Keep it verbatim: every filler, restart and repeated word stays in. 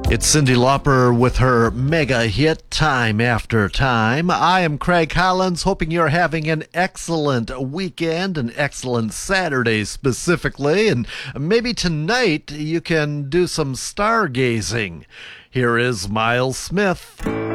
It's Cyndi Lauper with her mega hit, Time After Time. I am Craig Collins, hoping you're having an excellent weekend, an excellent Saturday specifically, and maybe tonight you can do some stargazing. Here is Miles Smith.